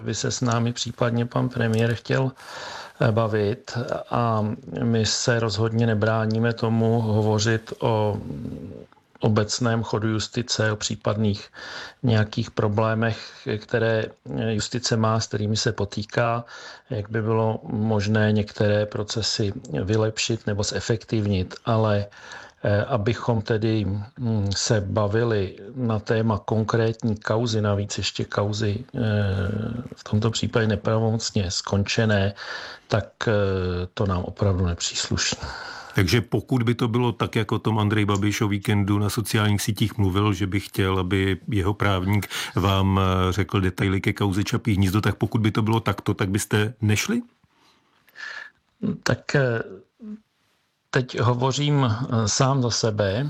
by se s námi případně pan premiér chtěl bavit a my se rozhodně nebráníme tomu hovořit o obecném chodu justice, o případných nějakých problémech, které justice má, s kterými se potýká, jak by bylo možné některé procesy vylepšit nebo zefektivnit, ale abychom tedy se bavili na téma konkrétní kauzy, navíc ještě kauzy v tomto případě nepravomocně skončené, tak to nám opravdu nepřísluší. Takže pokud by to bylo tak, jako Tom Andrej Babiš o víkendu na sociálních sítích mluvil, že by chtěl, aby jeho právník vám řekl detaily ke kauze Čapí hnízdo, tak pokud by to bylo takto, tak byste nešli? Tak teď hovořím sám za sebe.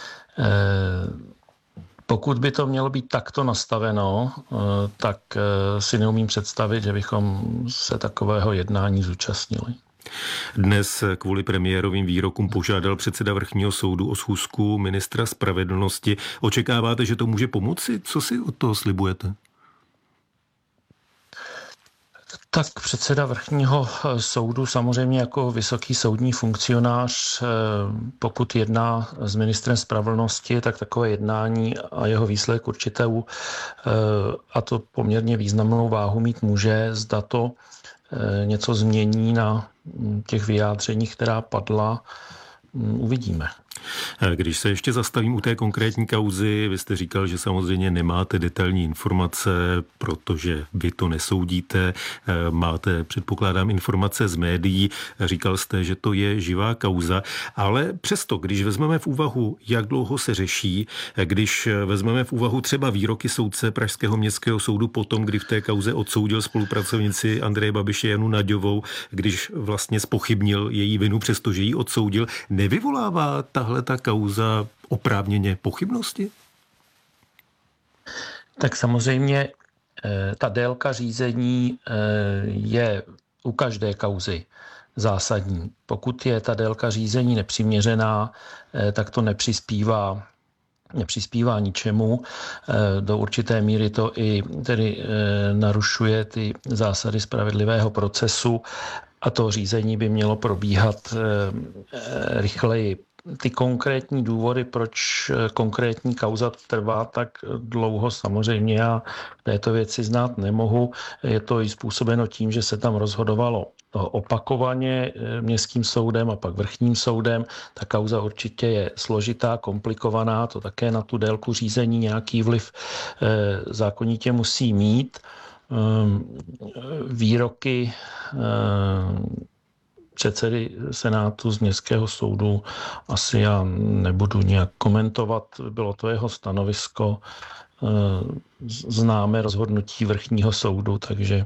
Pokud by to mělo být takto nastaveno, tak si neumím představit, že bychom se takového jednání zúčastnili. Dnes kvůli premiérovým výrokům požádal předseda Vrchního soudu o schůzku ministra spravedlnosti. Očekáváte, že to může pomoci? Co si od toho slibujete? Tak předseda Vrchního soudu samozřejmě jako vysoký soudní funkcionář, pokud jedná s ministrem spravedlnosti, tak takové jednání a jeho výsledek určitou, a to poměrně významnou váhu mít může, zda to něco změní na těch vyjádřeních, která padla, uvidíme. Když se ještě zastavím u té konkrétní kauzy, vy jste říkal, že samozřejmě nemáte detailní informace, protože vy to nesoudíte, máte, předpokládám, informace z médií, říkal jste, že to je živá kauza, ale přesto, když vezmeme v úvahu, jak dlouho se řeší, když vezmeme v úvahu třeba výroky soudce Pražského městského soudu potom, kdy v té kauze odsoudil spolupracovnici Andreje Babiše Janu Naďovou, když vlastně zpochybnil její vinu, přestože ji odsoudil, nevyvolává tahle ta kauza oprávněně pochybnosti? Tak samozřejmě ta délka řízení je u každé kauzy zásadní. Pokud je ta délka řízení nepřiměřená, tak to nepřispívá ničemu. Do určité míry to i tedy narušuje ty zásady spravedlivého procesu a to řízení by mělo probíhat rychleji. Ty konkrétní důvody, proč konkrétní kauza trvá tak dlouho, samozřejmě já v této věci znát nemohu. Je to i způsobeno tím, že se tam rozhodovalo opakovaně městským soudem a pak vrchním soudem. Ta kauza určitě je složitá, komplikovaná, to také na tu délku řízení nějaký vliv zákonitě musí mít. Výroky předsedy Senátu z Městského soudu asi já nebudu nějak komentovat. Bylo to jeho stanovisko. Známe rozhodnutí Vrchního soudu, takže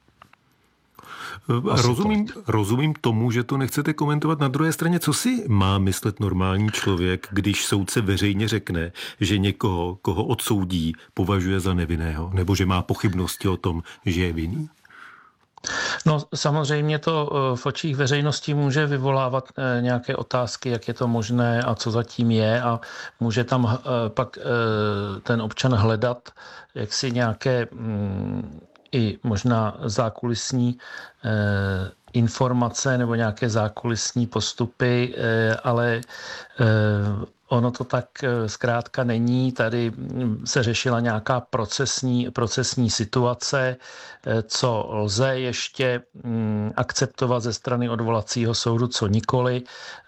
Rozumím tomu, že to nechcete komentovat. Na druhé straně, co si má myslet normální člověk, když soudce veřejně řekne, že někoho, koho odsoudí, považuje za nevinného, nebo že má pochybnosti o tom, že je vinný? No samozřejmě to v očích veřejnosti může vyvolávat nějaké otázky, jak je to možné a co zatím je a může tam pak ten občan hledat jaksi nějaké i možná zákulisní informace nebo nějaké zákulisní postupy, ale ono to tak zkrátka není. Tady se řešila nějaká procesní situace, co lze ještě akceptovat ze strany odvolacího soudu, co nikoli.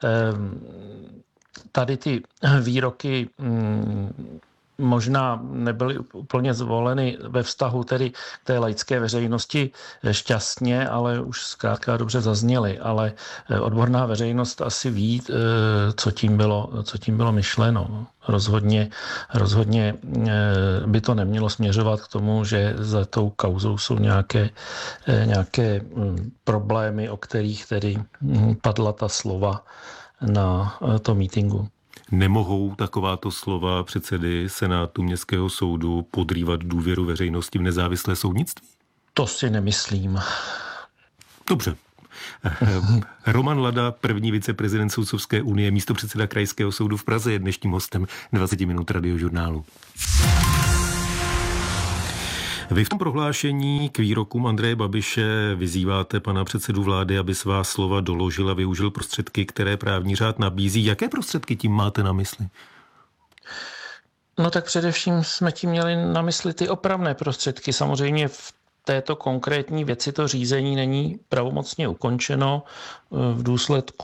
Tady ty výroky možná nebyly úplně zvoleny ve vztahu tedy k té laické veřejnosti šťastně, ale už zkrátka dobře zazněly. Ale odborná veřejnost asi ví, co tím bylo myšleno. Rozhodně by to nemělo směřovat k tomu, že za tou kauzou jsou nějaké problémy, o kterých tedy padla ta slova na tom mítinku. Nemohou takováto slova předsedy Senátu Městského soudu podrývat důvěru veřejnosti v nezávislé soudnictví? To si nemyslím. Dobře. Roman Lada, první viceprezident Soudcovské unie, místopředseda Krajského soudu v Praze, je dnešním hostem 20 minut Radiožurnálu. Vy v tom prohlášení k výrokům Andreje Babiše vyzýváte pana předsedu vlády, aby svá slova doložil a využil prostředky, které právní řád nabízí. Jaké prostředky tím máte na mysli? No tak především jsme tím měli na mysli ty opravné prostředky. Samozřejmě v této konkrétní věci to řízení není pravomocně ukončeno v důsledku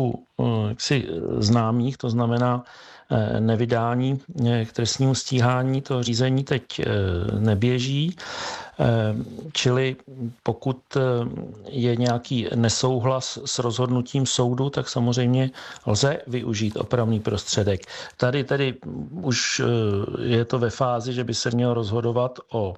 známých, to znamená nevydání k trestnímu stíhání. To řízení teď neběží, čili pokud je nějaký nesouhlas s rozhodnutím soudu, tak samozřejmě lze využít opravný prostředek. Tady tedy už je to ve fázi, že by se mělo rozhodovat o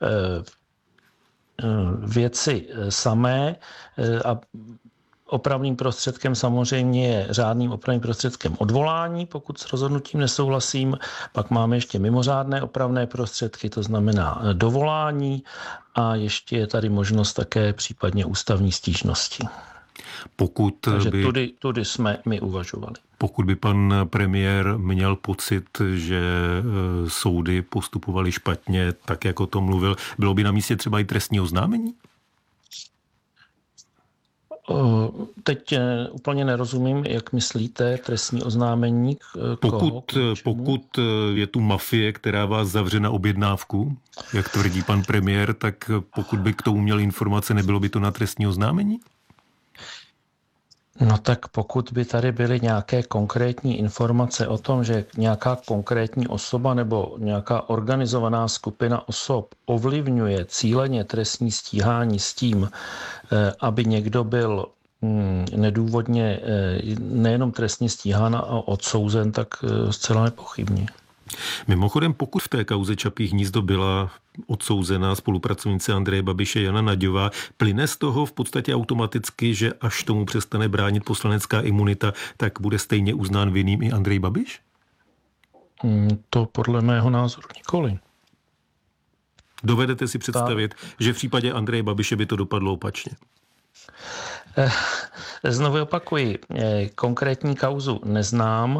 věci samé a opravným prostředkem samozřejmě je řádným opravným prostředkem odvolání, pokud s rozhodnutím nesouhlasím. Pak máme ještě mimořádné opravné prostředky, to znamená dovolání, a ještě je tady možnost také případně ústavní stížnosti. Takže tudy jsme my uvažovali. Pokud by pan premiér měl pocit, že soudy postupovaly špatně, tak jak o tom mluvil, bylo by na místě třeba i trestní oznámení? Teď úplně nerozumím, jak myslíte trestní oznámení. Pokud je tu mafie, která vás zavře na objednávku, jak tvrdí pan premiér, tak pokud by k tomu měl informace, nebylo by to na trestní oznámení? No tak pokud by tady byly nějaké konkrétní informace o tom, že nějaká konkrétní osoba nebo nějaká organizovaná skupina osob ovlivňuje cíleně trestní stíhání s tím, aby někdo byl nedůvodně nejenom trestně stíhán a odsouzen, tak zcela nepochybně. Mimochodem, pokud v té kauze Čapí hnízdo byla odsouzená spolupracovnice Andreje Babiše Jana Naďová, plyne z toho v podstatě automaticky, že až tomu přestane bránit poslanecká imunita, tak bude stejně uznán vinným i Andrej Babiš? To podle mého názoru nikoli. Dovedete si představit, že v případě Andreje Babiše by to dopadlo opačně? Znovu opakuji, konkrétní kauzu neznám.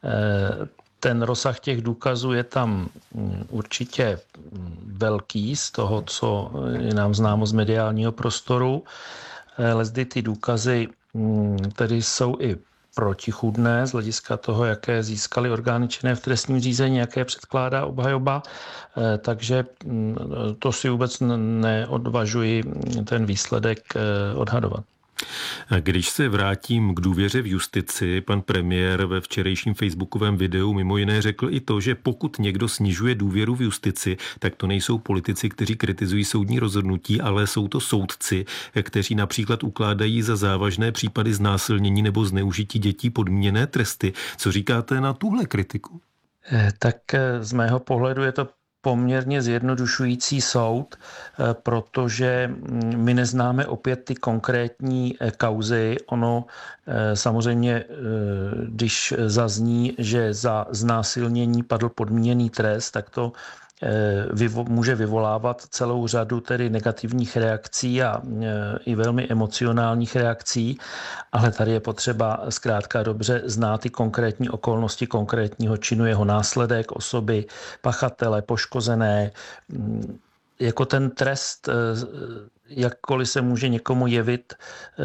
Ten rozsah těch důkazů je tam určitě velký z toho, co je nám známo z mediálního prostoru. Lezdy ty důkazy tedy jsou i protichůdné z hlediska toho, jaké získaly orgány činné v trestním řízení, jaké předkládá obhajoba, takže to si vůbec neodvažuji ten výsledek odhadovat. Když se vrátím k důvěře v justici, pan premiér ve včerejším facebookovém videu mimo jiné řekl i to, že pokud někdo snižuje důvěru v justici, tak to nejsou politici, kteří kritizují soudní rozhodnutí, ale jsou to soudci, kteří například ukládají za závažné případy znásilnění nebo zneužití dětí podmíněné tresty. Co říkáte na tuhle kritiku? Tak z mého pohledu je to poměrně zjednodušující soud, protože my neznáme opět ty konkrétní kauzy. Ono samozřejmě, když zazní, že za znásilnění padl podmíněný trest, tak to může vyvolávat celou řadu tedy negativních reakcí a i velmi emocionálních reakcí, ale tady je potřeba zkrátka dobře znát ty konkrétní okolnosti konkrétního činu, jeho následek, osoby, pachatele, poškozené. Jako ten trest, jakkoliv se může někomu jevit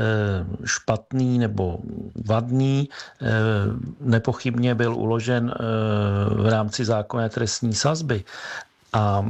špatný nebo vadný, nepochybně byl uložen v rámci zákonné trestní sazby a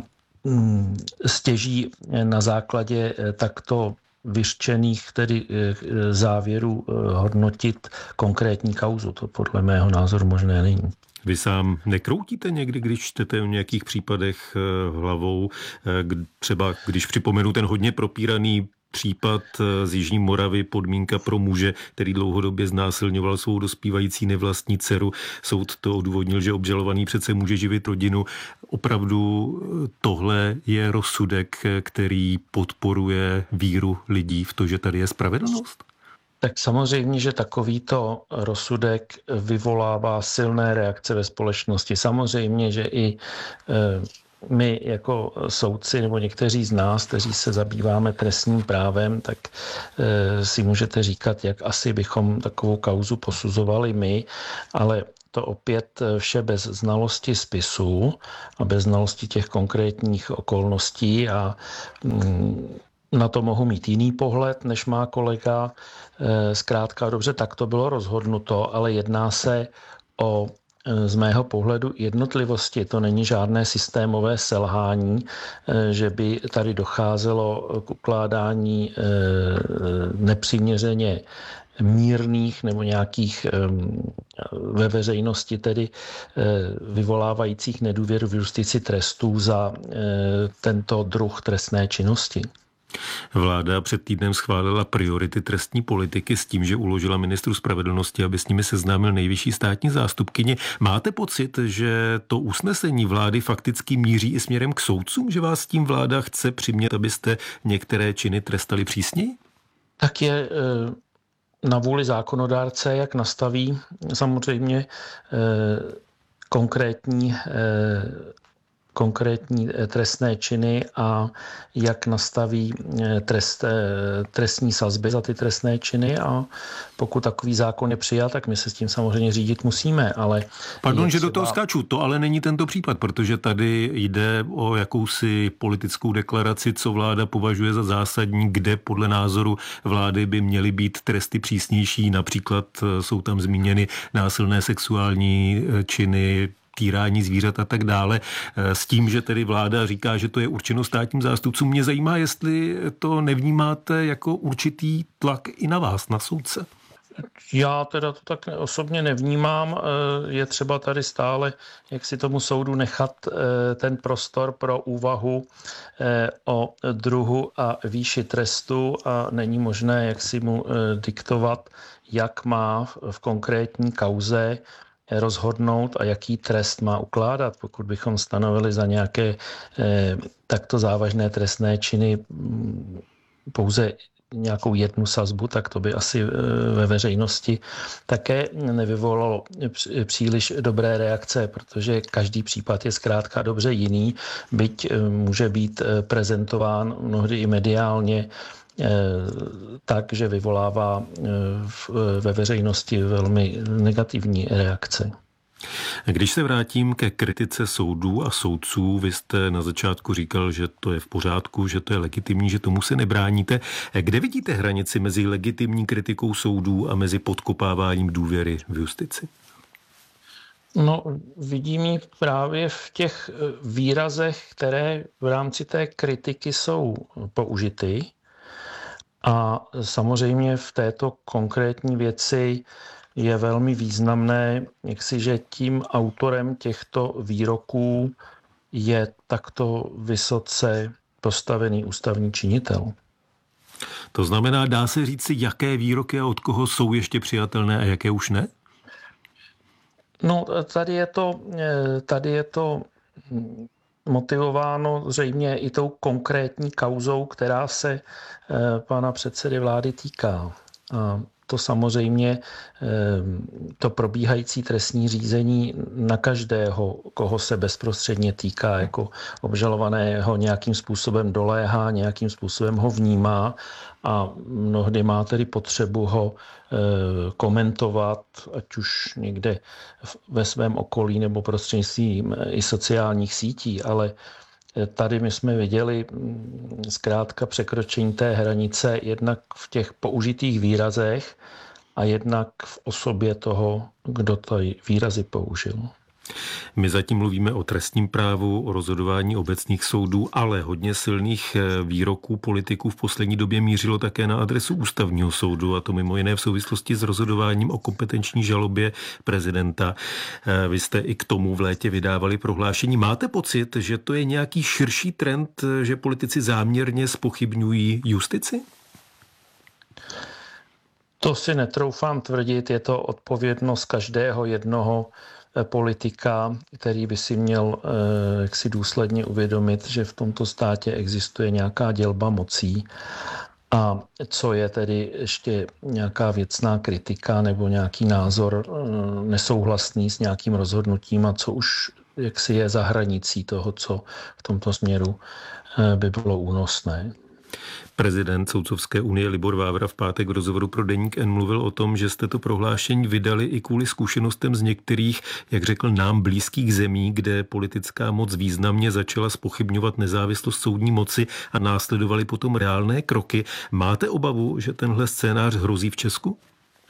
stěží na základě takto vyřčených tedy závěrů hodnotit konkrétní kauzu. To podle mého názoru možné není. Vy sám nekroutíte někdy, když čtete o nějakých případech hlavou, třeba když připomenu ten hodně propíraný případ z Jižní Moravy, podmínka pro muže, který dlouhodobě znásilňoval svou dospívající nevlastní dceru. Soud to odůvodnil, že obžalovaný přece může živit rodinu. Opravdu tohle je rozsudek, který podporuje víru lidí v to, že tady je spravedlnost? Tak samozřejmě, že takovýto rozsudek vyvolává silné reakce ve společnosti. Samozřejmě, že i my jako soudci nebo někteří z nás, kteří se zabýváme trestním právem, tak si můžete říkat, jak asi bychom takovou kauzu posuzovali my, ale to opět vše bez znalosti spisu a bez znalosti těch konkrétních okolností a na to mohu mít jiný pohled, než má kolega. Zkrátka dobře, tak to bylo rozhodnuto, ale jedná se o z mého pohledu jednotlivosti. To není žádné systémové selhání, že by tady docházelo k ukládání nepřiměřeně mírných nebo nějakých ve veřejnosti tedy vyvolávajících nedůvěru v justici trestů za tento druh trestné činnosti. Vláda před týdnem schválila priority trestní politiky s tím, že uložila ministru spravedlnosti, aby s nimi seznámil nejvyšší státní zástupkyně. Máte pocit, že to usnesení vlády fakticky míří i směrem k soudcům, že vás tím vláda chce přimět, abyste některé činy trestali přísněji? Tak je na vůli zákonodárce, jak nastaví samozřejmě konkrétní trestné činy a jak nastaví trestní sazby za ty trestné činy a pokud takový zákon je přijat, tak my se s tím samozřejmě řídit musíme, ale... Pardon, že do toho skáču, to ale není tento případ, protože tady jde o jakousi politickou deklaraci, co vláda považuje za zásadní, kde podle názoru vlády by měly být tresty přísnější, například jsou tam zmíněny násilné sexuální činy, týrání zvířat a tak dále, s tím, že tedy vláda říká, že to je určeno státním zástupcům. Mě zajímá, jestli to nevnímáte jako určitý tlak i na vás, na soudce. Já teda to tak osobně nevnímám. Je třeba tady stále, jak si tomu soudu nechat ten prostor pro úvahu o druhu a výši trestu a není možné, jak si mu diktovat, jak má v konkrétní kauze rozhodnout a jaký trest má ukládat. Pokud bychom stanovili za nějaké takto závažné trestné činy pouze nějakou jednu sazbu, tak to by asi ve veřejnosti také nevyvolalo příliš dobré reakce, protože každý případ je zkrátka dobře jiný, byť může být prezentován mnohdy i mediálně tak, že vyvolává ve veřejnosti velmi negativní reakce. Když se vrátím ke kritice soudů a soudců, vy jste na začátku říkal, že to je v pořádku, že to je legitimní, že tomu se nebráníte. Kde vidíte hranici mezi legitimní kritikou soudů a mezi podkopáváním důvěry v justici? No, vidím ji právě v těch výrazech, které v rámci té kritiky jsou použity. A samozřejmě v této konkrétní věci je velmi významné, že tím autorem těchto výroků je takto vysoce postavený ústavní činitel. To znamená, dá se říci, jaké výroky a od koho jsou ještě přijatelné a jaké už ne? No, tady je to motivováno zřejmě i tou konkrétní kauzou, která se pana předsedy vlády týká. A to samozřejmě to probíhající trestní řízení na každého, koho se bezprostředně týká, jako obžalovaného nějakým způsobem doléhá, nějakým způsobem ho vnímá a mnohdy má tedy potřebu ho komentovat, ať už někde ve svém okolí nebo prostřednictvím i sociálních sítí, ale tady my jsme viděli zkrátka překročení té hranice jednak v těch použitých výrazech a jednak v osobě toho, kdo ty výrazy použil. My zatím mluvíme o trestním právu, o rozhodování obecných soudů, ale hodně silných výroků politiků v poslední době mířilo také na adresu ústavního soudu, a to mimo jiné v souvislosti s rozhodováním o kompetenční žalobě prezidenta. Vy jste i k tomu v létě vydávali prohlášení. Máte pocit, že to je nějaký širší trend, že politici záměrně zpochybňují justici? To si netroufám tvrdit, je to odpovědnost každého jednoho politika, který by si měl jaksi důsledně uvědomit, že v tomto státě existuje nějaká dělba mocí a co je tedy ještě nějaká věcná kritika nebo nějaký názor nesouhlasný s nějakým rozhodnutím a co už jaksi je za hranicí toho, co v tomto směru by bylo únosné. Prezident Soudcovské unie Libor Vávra v pátek v rozhovoru pro Deník N mluvil o tom, že jste to prohlášení vydali i kvůli zkušenostem z některých, jak řekl, nám blízkých zemí, kde politická moc významně začala zpochybňovat nezávislost soudní moci a následovaly potom reálné kroky. Máte obavu, že tenhle scénář hrozí v Česku?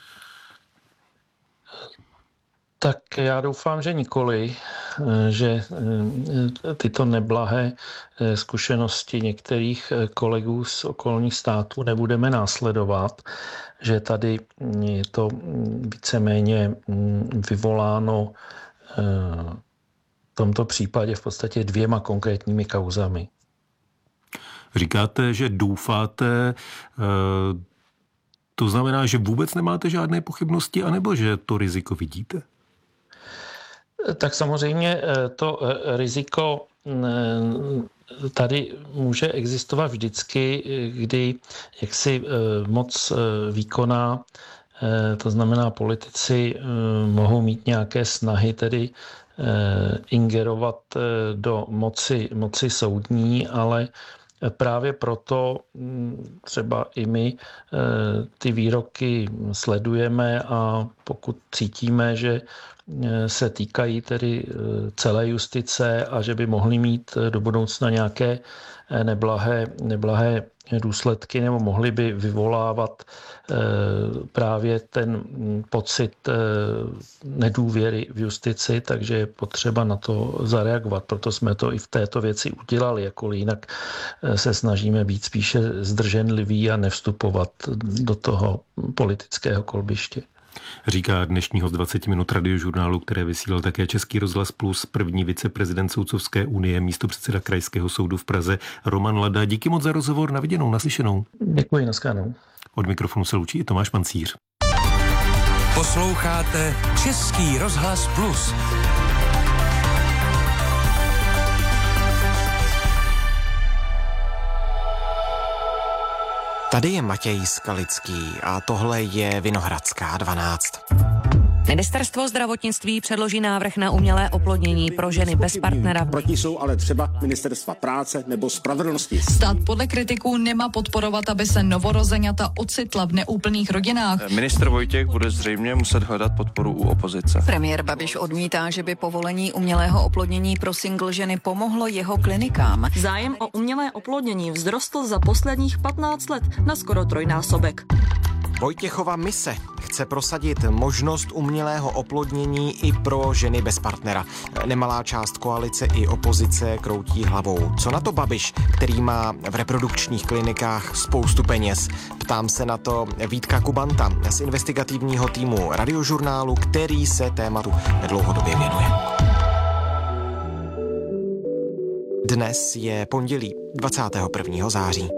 Tak já doufám, že nikoli, že tyto neblahé zkušenosti některých kolegů z okolních států nebudeme následovat, že tady je to víceméně vyvoláno v tomto případě v podstatě 2 konkrétními kauzami. Říkáte, že doufáte, to znamená, že vůbec nemáte žádné pochybnosti, anebo že to riziko vidíte? Tak samozřejmě to riziko tady může existovat vždycky, kdy jaksi moc výkonná, to znamená politici mohou mít nějaké snahy tedy ingerovat do moci soudní, ale právě proto třeba i my ty výroky sledujeme a pokud cítíme, že se týkají tedy celé justice a že by mohly mít do budoucna nějaké neblahé důsledky nebo mohly by vyvolávat právě ten pocit nedůvěry v justici, takže je potřeba na to zareagovat. Proto jsme to i v této věci udělali, jakkoliv jinak se snažíme být spíše zdrženliví a nevstupovat do toho politického kolbiště. Říká dnešní host 20 minut Radiožurnálu, které vysílal také Český rozhlas Plus, první viceprezident Soudcovské unie, místopředseda Krajského soudu v Praze Roman Lada. Díky moc za rozhovor, na viděnou, naslyšenou. Děkuji, naschledanou. Od mikrofonu se loučí i Tomáš Pancíř. Posloucháte Český rozhlas Plus. Tady je Matěj Skalický a tohle je Vinohradská 12. Ministerstvo zdravotnictví předloží návrh na umělé oplodnění pro ženy bez partnera. Proti jsou ale třeba ministerstva práce nebo spravedlnosti. Stát podle kritiků nemá podporovat, aby se novorozeňata ocitla v neúplných rodinách. Ministr Vojtěch bude zřejmě muset hledat podporu u opozice. Premiér Babiš odmítá, že by povolení umělého oplodnění pro single ženy pomohlo jeho klinikám. Zájem o umělé oplodnění vzrostl za posledních 15 let na skoro 3násobek. Vojtěchova mise chce prosadit možnost umělého oplodnění i pro ženy bez partnera. Nemalá část koalice i opozice kroutí hlavou. Co na to Babiš, který má v reprodukčních klinikách spoustu peněz? Ptám se na to Vítka Kubanta z investigativního týmu Radiožurnálu, který se tématu dlouhodobě věnuje. Dnes je pondělí 21. září.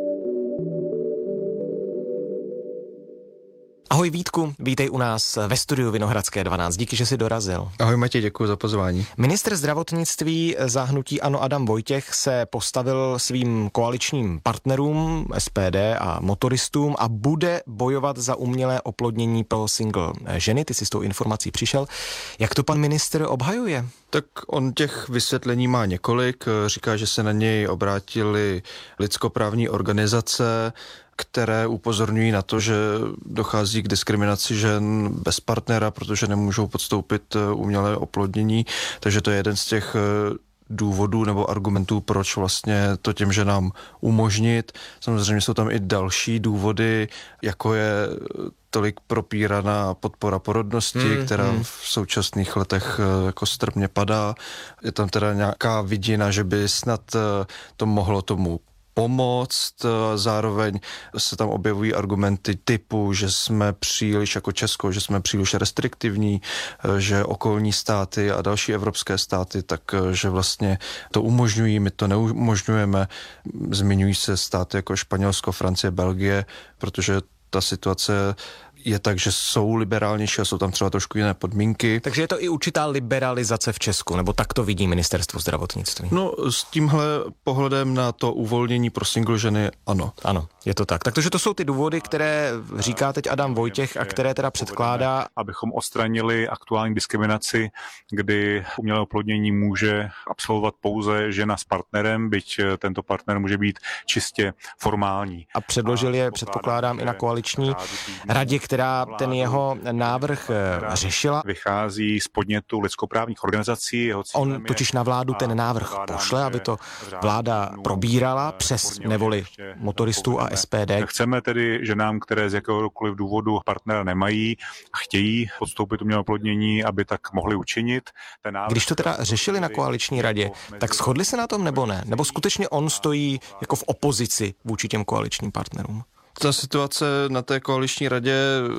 Ahoj Vítku, vítej u nás ve studiu Vinohradské 12. Díky, že jsi dorazil. Ahoj Matěj, děkuji za pozvání. Ministr zdravotnictví za hnutí ANO Adam Vojtěch se postavil svým koaličním partnerům SPD a motoristům a bude bojovat za umělé oplodnění pro single ženy. Ty jsi s tou informací přišel. Jak to pan ministr obhajuje? Tak on těch vysvětlení má několik. Říká, že se na něj obrátili lidskoprávní organizace, které upozorňují na to, že dochází k diskriminaci žen bez partnera, protože nemůžou podstoupit umělé oplodnění. Takže to je jeden z těch důvodů nebo argumentů, proč vlastně to těm ženám umožnit. Samozřejmě jsou tam i další důvody, jako je tolik propíraná podpora porodnosti, která v současných letech jako strmě padá. Je tam teda nějaká vidina, že by snad to mohlo tomu pomoct. Zároveň se tam objevují argumenty typu, že jsme příliš jako Česko, že jsme příliš restriktivní, že okolní státy a další evropské státy, takže vlastně to umožňují, my to neumožňujeme. Zmiňují se státy jako Španělsko, Francie, Belgie, protože ta situace je tak, že jsou liberálnější a jsou tam třeba trošku jiné podmínky. Takže je to i určitá liberalizace v Česku, nebo tak to vidí ministerstvo zdravotnictví? No, s tímhle pohledem na to uvolnění pro single ženy, ano. Ano, je to tak. Takže to jsou ty důvody, které říká teď Adam Vojtěch a které teda předkládá. Abychom odstranili aktuální diskriminaci, kdy umělé oplodnění může absolvovat pouze žena s partnerem, byť tento partner může být čistě formální. A předložil je, předpokládám, i na koaliční radě, která ten jeho návrh řešila. Vychází z podnětu lidskoprávních organizací. On totiž na vládu ten návrh pošle, aby to vláda probírala přes nevoli motoristů a SPD. Chceme tedy ženám, které z jakéhokoliv důvodu partnera nemají a chtějí podstoupit umělé oplodnění, aby tak mohli učinit. Když to teda řešili na koaliční radě, tak shodli se na tom nebo ne? Nebo skutečně on stojí jako v opozici vůči těm koaličním partnerům? Ta situace na té koaliční radě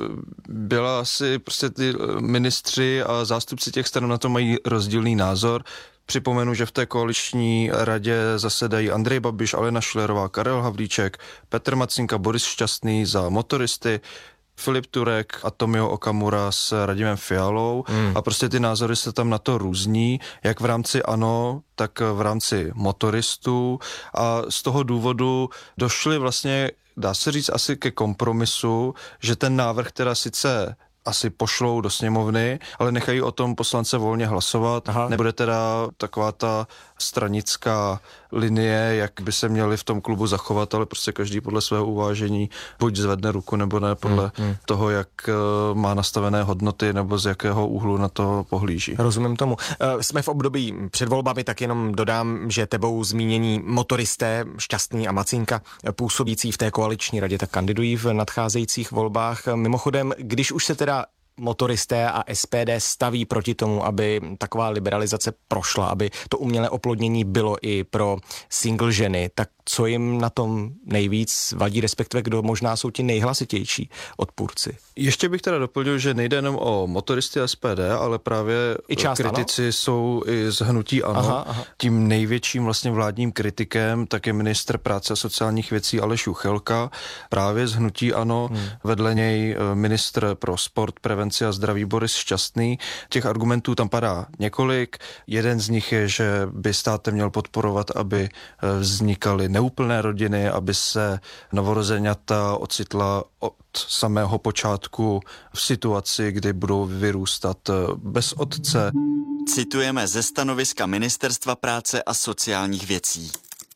byla asi prostě ty ministři a zástupci těch stran na to mají rozdílný názor. Připomenu, že v té koaliční radě zasedají Andrej Babiš, Alena Schillerová, Karel Havlíček, Petr Macinka, Boris Šťastný za motoristy, Filip Turek a Tomio Okamura s Radimem Fialou a prostě ty názory se tam na to různí, jak v rámci ANO, tak v rámci motoristů a z toho důvodu došli vlastně, dá se říct, asi ke kompromisu, že ten návrh teda sice asi pošlou do sněmovny, ale nechají o tom poslance volně hlasovat. Nebude teda taková ta stranická linie, jak by se měli v tom klubu zachovat, ale prostě každý podle svého uvážení buď zvedne ruku, nebo ne podle toho, jak má nastavené hodnoty, nebo z jakého úhlu na to pohlíží. Rozumím tomu. Jsme v období před volbami, tak jenom dodám, že tebou zmínění motoristé Šťastný a Macinka působící v té koaliční radě tak kandidují v nadcházejících volbách. Mimochodem, když už se teda motoristé a SPD staví proti tomu, aby taková liberalizace prošla, aby to umělé oplodnění bylo i pro single ženy, tak co jim na tom nejvíc vadí, respektive kdo možná jsou ti nejhlasitější odpůrci? Ještě bych teda doplnil, že nejde jenom o motoristy a SPD, ale právě kritici jsou i z hnutí ANO. Aha. Tím největším vlastně vládním kritikem tak je ministr práce a sociálních věcí Aleš Juchelka, právě z hnutí ANO, vedle něj ministr pro sport, prevenci a zdraví Boris Šťastný. Těch argumentů tam padá několik. Jeden z nich je, že by stát měl podporovat, aby vznikaly neúplné rodiny, aby se novorozeňata ocitla od samého počátku v situaci, kdy budou vyrůstat bez otce. Citujeme ze stanoviska Ministerstva práce a sociálních věcí.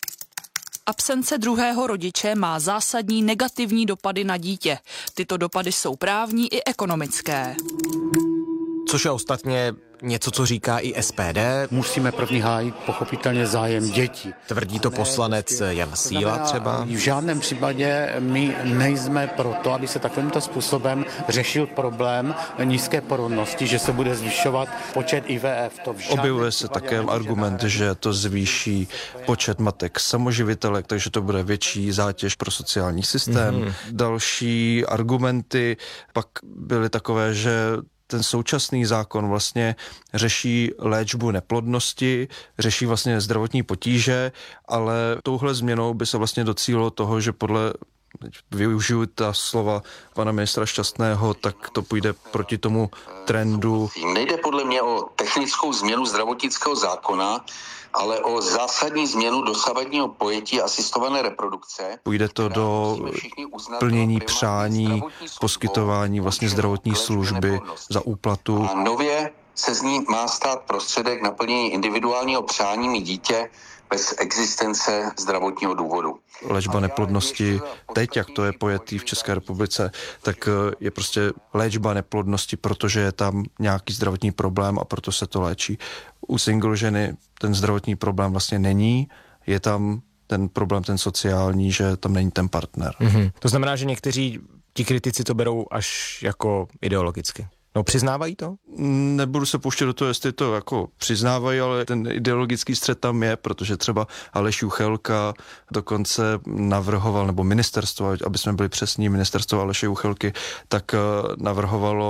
Absence druhého rodiče má zásadní negativní dopady na dítě. Tyto dopady jsou právní i ekonomické. Což je ostatně něco, co říká i SPD. Musíme první hájit pochopitelně zájem dětí. Tvrdí to poslanec Jan Síla třeba. V žádném případě my nejsme proto, aby se takovýmto způsobem řešil problém nízké porodnosti, že se bude zvyšovat počet IVF. Objevuje se také argument, že to zvýší počet matek samoživitelek, takže to bude větší zátěž pro sociální systém. Další argumenty pak byly takové, že ten současný zákon vlastně řeší léčbu neplodnosti, řeší vlastně zdravotní potíže, ale touhle změnou by se vlastně docílilo toho, že podle, využiju ta slova pana ministra Šťastného, tak to půjde proti tomu trendu. Nejde podle mě o technickou změnu zdravotnického zákona, ale o zásadní změnu dosavadního pojetí asistované reprodukce. Půjde to do plnění přání, poskytování vlastně zdravotní služby za úplatu. A nově se z ní má stát prostředek naplnění individuálního přání mít dítě bez existence zdravotního důvodu. Léčba neplodnosti, teď, jak to je pojetý v České republice, tak je prostě léčba neplodnosti, protože je tam nějaký zdravotní problém a proto se to léčí. U single ženy ten zdravotní problém vlastně není, je tam ten problém, ten sociální, že tam není ten partner. To znamená, že někteří ti kritici to berou až jako ideologicky. No, přiznávají to? Nebudu se pouštět do toho, jestli to jako přiznávají, ale ten ideologický střet tam je, protože třeba Aleš Juchelka dokonce navrhoval, nebo ministerstvo, aby jsme byli přesní, ministerstvo Aleše Juchelky, tak navrhovalo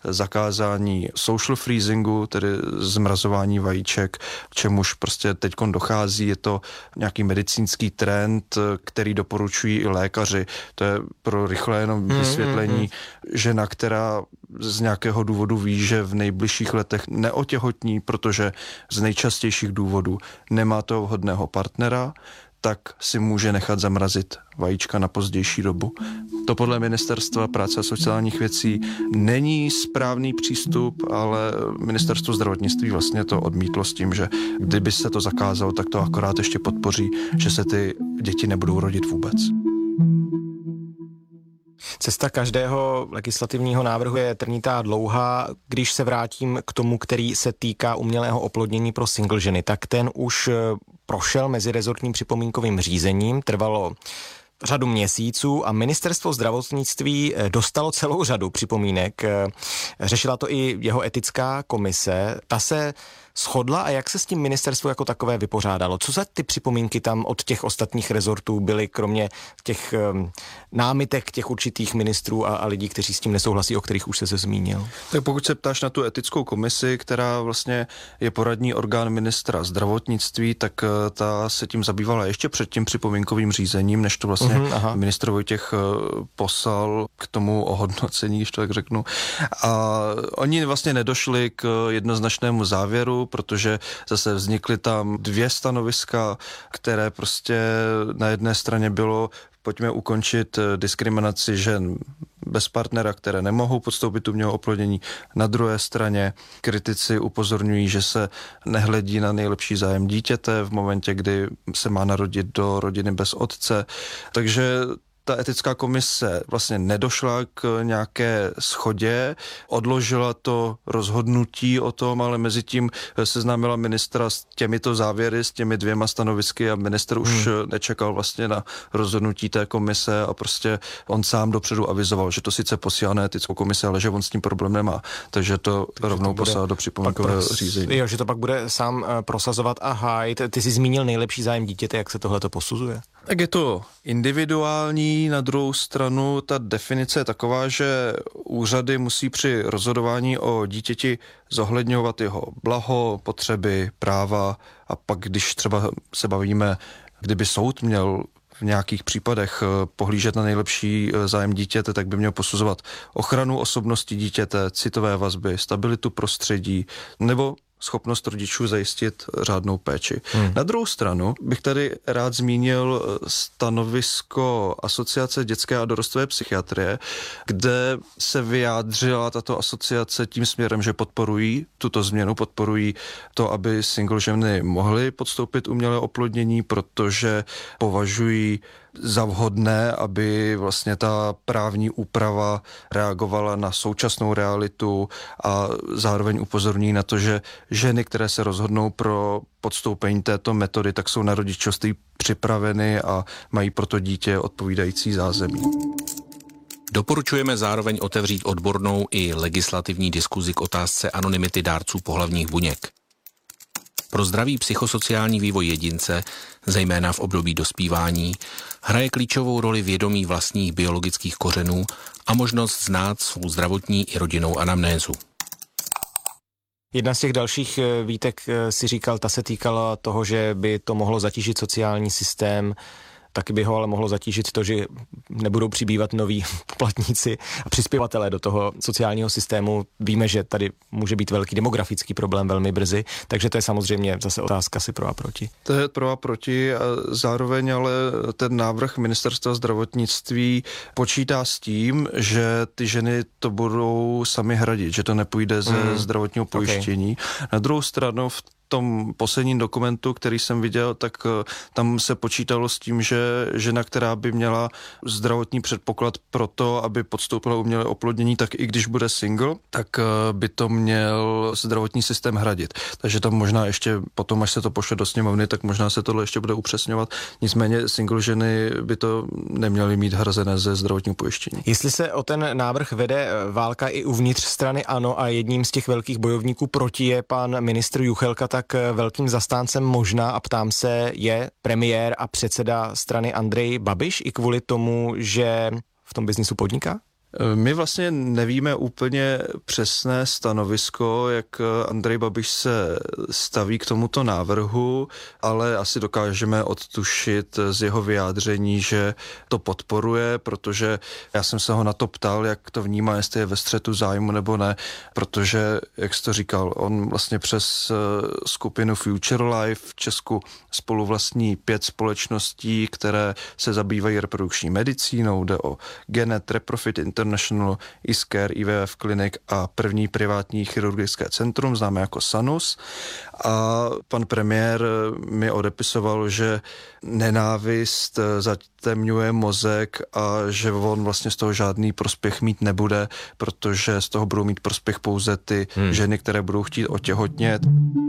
zakázání social freezingu, tedy zmrazování vajíček, čemuž prostě teďkon dochází. Je to nějaký medicínský trend, který doporučují i lékaři. To je pro rychlé jenom vysvětlení. Žena, která z nějakého důvodu ví, že v nejbližších letech neotěhotní, protože z nejčastějších důvodů nemá toho vhodného partnera, tak si může nechat zamrazit vajíčka na pozdější dobu. To podle Ministerstva práce a sociálních věcí není správný přístup, ale Ministerstvo zdravotnictví vlastně to odmítlo s tím, že kdyby se to zakázalo, tak to akorát ještě podpoří, že se ty děti nebudou rodit vůbec. Cesta každého legislativního návrhu je trnitá dlouhá. Když se vrátím k tomu, který se týká umělého oplodnění pro single ženy, tak ten už prošel mezirezortním připomínkovým řízením, trvalo řadu měsíců a Ministerstvo zdravotnictví dostalo celou řadu připomínek. Řešila to i jeho etická komise. Ta se shodla a jak se s tím ministerstvo jako takové vypořádalo? Co za ty připomínky tam od těch ostatních rezortů byly, kromě těch námitek těch určitých ministrů a lidí, kteří s tím nesouhlasí, o kterých už se zmínil? Tak pokud se ptáš na tu etickou komisi, která vlastně je poradní orgán ministra zdravotnictví, tak ta se tím zabývala ještě před tím připomínkovým řízením, než to vlastně ministr Vojtěch poslal k tomu ohodnocení, když to tak řeknu. A oni vlastně nedošli k jednoznačnému závěru, protože zase vznikly tam dvě stanoviska, které prostě na jedné straně bylo, pojďme ukončit diskriminaci žen bez partnera, které nemohou podstoupit umělé oplodnění. Na druhé straně kritici upozorňují, že se nehledí na nejlepší zájem dítěte v momentě, kdy se má narodit do rodiny bez otce. Takže ta etická komise vlastně nedošla k nějaké shodě, odložila to rozhodnutí o tom, ale mezi tím seznámila ministra s těmito závěry, s těmi dvěma stanovisky a ministr už nečekal vlastně na rozhodnutí té komise a prostě on sám dopředu avizoval, že to sice posílá na etickou komisi, ale že on s tím problém nemá. Takže to rovnou poslal do připomínkového řízení. Jo, že to pak bude sám prosazovat a hájit. Ty jsi zmínil nejlepší zájem dítěte, jak se tohleto posuzuje? Tak je to individuální, na druhou stranu ta definice je taková, že úřady musí při rozhodování o dítěti zohledňovat jeho blaho, potřeby, práva a pak, když třeba se bavíme, kdyby soud měl v nějakých případech pohlížet na nejlepší zájem dítěte, tak by měl posuzovat ochranu osobnosti dítěte, citové vazby, stabilitu prostředí nebo schopnost rodičů zajistit řádnou péči. Na druhou stranu bych tady rád zmínil stanovisko Asociace dětské a dorostové psychiatrie, kde se vyjádřila tato asociace tím směrem, že podporují tuto změnu, podporují to, aby single ženy mohly podstoupit umělé oplodnění, protože považují za vhodné, aby vlastně ta právní úprava reagovala na současnou realitu a zároveň upozorní na to, že ženy, které se rozhodnou pro podstoupení této metody, tak jsou na rodičovství připraveny a mají proto dítě odpovídající zázemí. Doporučujeme zároveň otevřít odbornou i legislativní diskuzi k otázce anonymity dárců pohlavních buněk. Pro zdravý psychosociální vývoj jedince, zejména v období dospívání, hraje klíčovou roli vědomí vlastních biologických kořenů a možnost znát svou zdravotní i rodinnou anamnézu. Jedna z těch dalších výtek si říkal, ta se týkala toho, že by to mohlo zatížit sociální systém, taky by ho ale mohlo zatížit to, že nebudou přibývat noví poplatníci a přispěvatelé do toho sociálního systému. Víme, že tady může být velký demografický problém velmi brzy, takže to je samozřejmě zase otázka si pro a proti. To je pro a proti a zároveň ale ten návrh Ministerstva zdravotnictví počítá s tím, že ty ženy to budou sami hradit, že to nepůjde ze zdravotního pojištění. Okay. Na druhou stranu v tom posledním dokumentu, který jsem viděl, tak tam se počítalo s tím, že žena, která by měla zdravotní předpoklad pro to, aby podstoupila umělé oplodnění, tak i když bude single, tak by to měl zdravotní systém hradit. Takže tam možná ještě potom, až se to pošle do sněmovny, tak možná se tohle ještě bude upřesňovat. Nicméně single ženy by to neměly mít hrazené ze zdravotního pojištění. Jestli se o ten návrh vede válka i uvnitř strany ANO a jedním z těch velkých bojovníků proti je pan ministr Juchelka, tak velkým zastáncem možná, a ptám se, je premiér a předseda strany Andrej Babiš i kvůli tomu, že v tom biznisu podniká? My vlastně nevíme úplně přesné stanovisko, jak Andrej Babiš se staví k tomuto návrhu, ale asi dokážeme odtušit z jeho vyjádření, že to podporuje, protože já jsem se ho na to ptal, jak to vnímá, jestli je ve střetu zájmu nebo ne, protože, jak jsi to říkal, on vlastně přes skupinu Future Life v Česku spoluvlastní 5 společností, které se zabývají reprodukční medicínou, jde o Genet, Reprofit International, Iscare, IVF Clinic a první privátní chirurgické centrum, známé jako Sanus. A pan premiér mi odepisoval, že nenávist zatemňuje mozek a že on vlastně z toho žádný prospěch mít nebude, protože z toho budou mít prospěch pouze ty ženy, které budou chtít otěhotnět.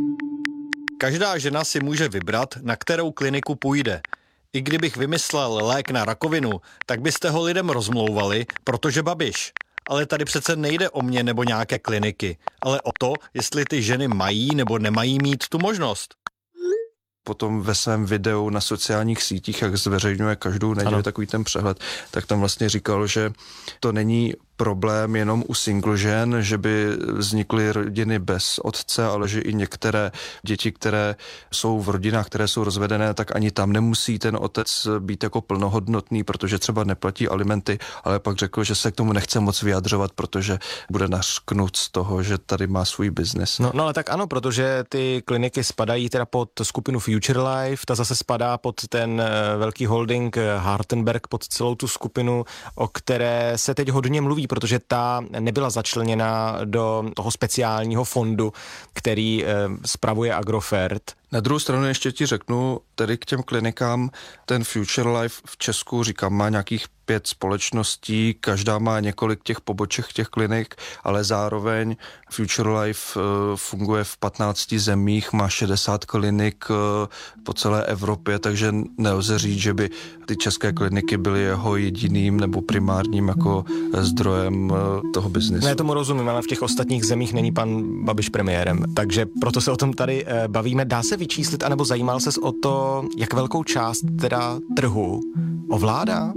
Každá žena si může vybrat, na kterou kliniku půjde. I kdybych vymyslel lék na rakovinu, tak byste ho lidem rozmlouvali, protože Babiš. Ale tady přece nejde o mě nebo nějaké kliniky, ale o to, jestli ty ženy mají nebo nemají mít tu možnost. Potom ve svém videu na sociálních sítích, jak zveřejňuje každou neděli takový ten přehled, tak tam vlastně říkal, že to není problém jenom u single žen, že by vznikly rodiny bez otce, ale že i některé děti, které jsou v rodinách, které jsou rozvedené, tak ani tam nemusí ten otec být jako plnohodnotný, protože třeba neplatí alimenty, ale pak řekl, že se k tomu nechce moc vyjadřovat, protože bude nařknut z toho, že tady má svůj biznes. No ale tak ano, protože ty kliniky spadají teda pod skupinu Future Life, ta zase spadá pod ten velký holding Hartenberg, pod celou tu skupinu, o které se teď hodně mluví, protože ta nebyla začleněna do toho speciálního fondu, který spravuje Agrofert. Na druhou stranu ještě ti řeknu, tedy k těm klinikám, ten Future Life v Česku, říkám, má nějakých 5 společností, každá má několik těch poboček těch klinik, ale zároveň Future Life funguje v 15 zemích, má 60 klinik po celé Evropě, takže nelze říct, že by ty české kliniky byly jeho jediným nebo primárním jako zdrojem toho biznesu. Ne, tomu rozumím, ale v těch ostatních zemích není pan Babiš premiérem, takže proto se o tom tady bavíme. Dá se vyčíslit, anebo zajímal ses o to, jak velkou část teda trhu ovládá?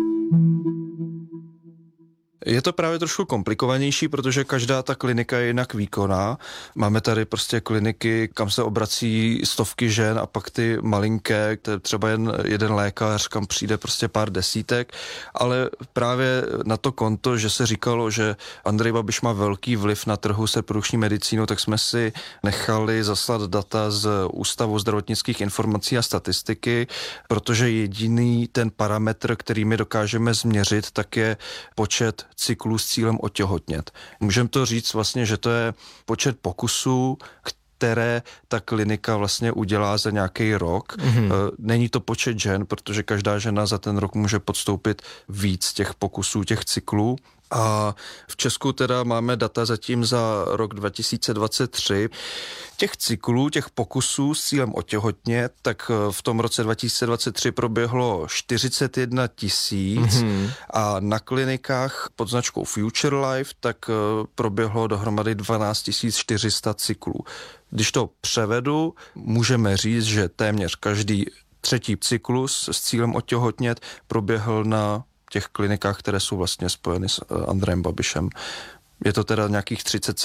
Je to právě trošku komplikovanější, protože každá ta klinika je jinak výkonná. Máme tady prostě kliniky, kam se obrací stovky žen a pak ty malinké, třeba jen jeden lékař, kam přijde prostě pár desítek, ale právě na to konto, že se říkalo, že Andrej Babiš má velký vliv na trhu s reprodukční medicínou, tak jsme si nechali zaslat data z Ústavu zdravotnických informací a statistiky, protože jediný ten parametr, který my dokážeme změřit, tak je počet cyklů s cílem otěhotnět. Můžeme to říct vlastně, že to je počet pokusů, které ta klinika vlastně udělá za nějaký rok. Není to počet žen, protože každá žena za ten rok může podstoupit víc těch pokusů, těch cyklů. A v Česku teda máme data zatím za rok 2023. Těch cyklů, těch pokusů s cílem otěhotnět, tak v tom roce 2023 proběhlo 41 000 a na klinikách pod značkou Future Life tak proběhlo dohromady 12 400 cyklů. Když to převedu, můžeme říct, že téměř každý 3. cyklus s cílem otěhotnět proběhl na těch klinikách, které jsou vlastně spojeny s Andrejem Babišem. Je to teda nějakých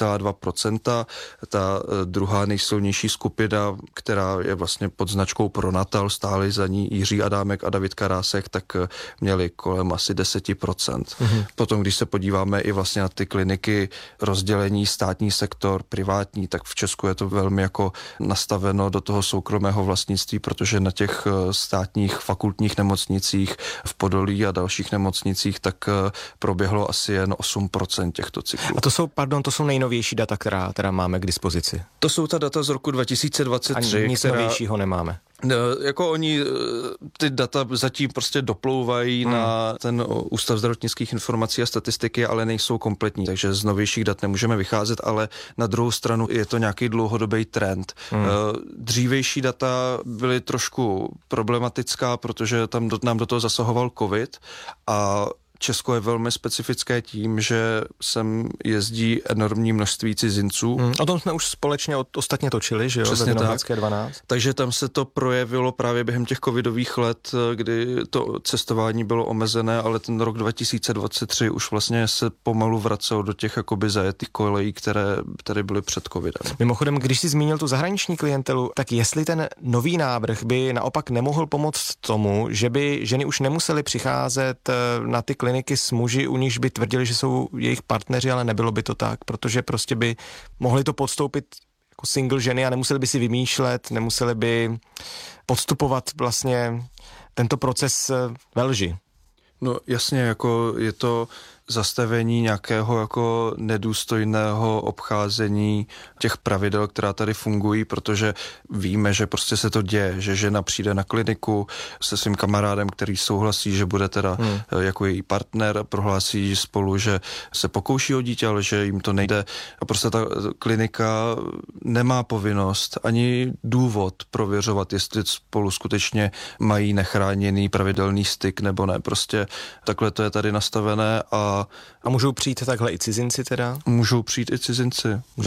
30,2%. Ta druhá nejsilnější skupina, která je vlastně pod značkou Pronatal, stáli za ní Jiří Adámek a David Karásek, tak měli kolem asi 10%. Potom, když se podíváme i vlastně na ty kliniky rozdělení státní sektor, privátní, tak v Česku je to velmi jako nastaveno do toho soukromého vlastnictví, protože na těch státních fakultních nemocnicích v Podolí a dalších nemocnicích tak proběhlo asi jen 8% těchto cyklů. A to jsou nejnovější data, která máme k dispozici. To jsou ta data z roku 2023. Ani nic novějšího nemáme. Jako oni ty data zatím prostě doplouvají na ten Ústav zdravotnických informací a statistiky, ale nejsou kompletní, takže z novějších dat nemůžeme vycházet, ale na druhou stranu je to nějaký dlouhodobý trend. Dřívější data byly trošku problematická, protože tam nám do toho zasahoval covid a Česko je velmi specifické tím, že sem jezdí enormní množství cizinců. O tom jsme už společně ostatně točili, že jo? Přesně tak. 12. Takže tam se to projevilo právě během těch covidových let, kdy to cestování bylo omezené, ale ten rok 2023 už vlastně se pomalu vracel do těch jakoby zajetých kolejí, které tady byly před covidem. Mimochodem, když jsi zmínil tu zahraniční klientelu, tak jestli ten nový návrh by naopak nemohl pomoct tomu, že by ženy už nemusely přicházet na ty kliniky s muži, u nichž by tvrdili, že jsou jejich partneři, ale nebylo by to tak, protože prostě by mohli to podstoupit jako single ženy a nemuseli by si vymýšlet, nemuseli by podstupovat vlastně tento proces ve lži. No jasně, jako je to zastavení nějakého jako nedůstojného obcházení těch pravidel, která tady fungují, protože víme, že prostě se to děje, že žena přijde na kliniku se svým kamarádem, který souhlasí, že bude teda jako její partner, prohlásí spolu, že se pokouší o dítě, ale že jim to nejde. A prostě ta klinika nemá povinnost ani důvod prověřovat, jestli spolu skutečně mají nechráněný pravidelný styk nebo ne. Prostě takhle to je tady nastavené a můžou přijít takhle i cizinci teda? Můžou přijít i cizinci.